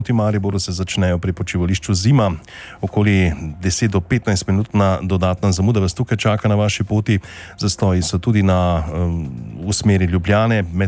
Proti Mariboru se začnejo pri počivališču Zima. Okoli 10 do 15 minutna dodatna zamuda vas tukaj čaka na vaši poti. Zastoji so tudi v smeri Ljubljane med